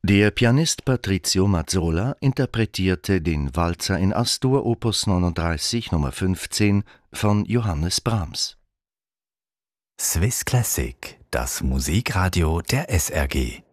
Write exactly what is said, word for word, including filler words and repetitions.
Der Pianist Patrizio Mazzola interpretierte den Walzer in As-Dur Opus neununddreißig Nummer fünfzehn von Johannes Brahms. Swiss Classic, das Musikradio der S R G.